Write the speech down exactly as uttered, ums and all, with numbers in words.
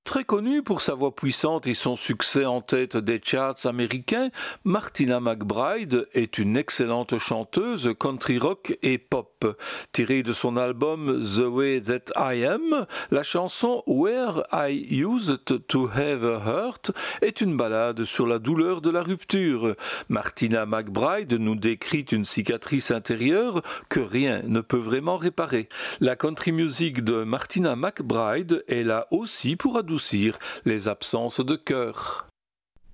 Très connue pour sa voix puissante et son succès en tête des charts américains, Martina McBride est une excellente chanteuse country rock et pop. Tirée de son album The Way That I Am, la chanson Where I Used to Have a Hurt est une ballade sur la douleur de la rupture. Martina McBride nous décrit une cicatrice intérieure que rien ne peut vraiment réparer. La country music de Martina McBride est là aussi pour adoucir les absences de cœur.